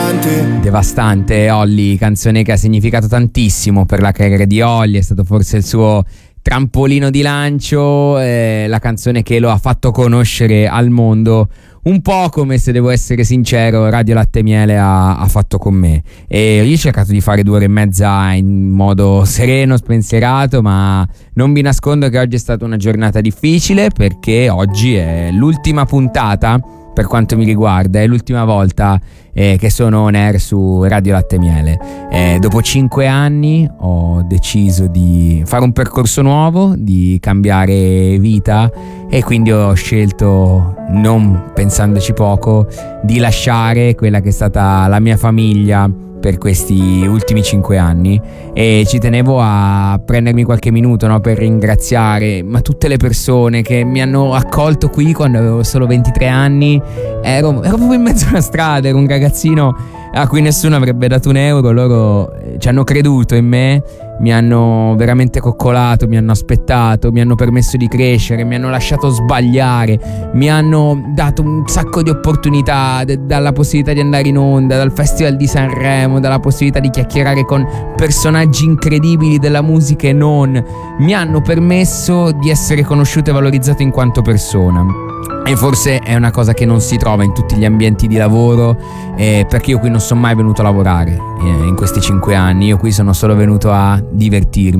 Devastante, Olly, canzone che ha significato tantissimo per la carriera di Olly, è stato forse il suo trampolino di lancio, la canzone che lo ha fatto conoscere al mondo, un po' come, se devo essere sincero, Radio Latte e Miele ha fatto con me. E io ho cercato di fare 2 ore e mezza in modo sereno, spensierato, ma non vi nascondo che oggi è stata una giornata difficile, perché oggi è l'ultima puntata, per quanto mi riguarda, è l'ultima volta che sono on air su Radio Latte e Miele. Dopo 5 anni ho deciso di fare un percorso nuovo, di cambiare vita, e quindi ho scelto, non pensandoci poco, di lasciare quella che è stata la mia famiglia per questi ultimi 5 anni, e ci tenevo a prendermi qualche minuto, no, per ringraziare tutte le persone che mi hanno accolto qui quando avevo solo 23 anni. Ero proprio in mezzo alla strada, ero un ragazzino a cui nessuno avrebbe dato un euro. Loro ci hanno creduto in me, mi hanno veramente coccolato, mi hanno aspettato, mi hanno permesso di crescere, mi hanno lasciato sbagliare, mi hanno dato un sacco di opportunità, dalla possibilità di andare in onda, dal Festival di Sanremo, dalla possibilità di chiacchierare con personaggi incredibili della musica e non. Mi hanno permesso di essere conosciuto e valorizzato in quanto persona. E forse è una cosa che non si trova in tutti gli ambienti di lavoro, perché io qui non sono mai venuto a lavorare in questi 5 anni. Io qui sono solo venuto a divertirmi.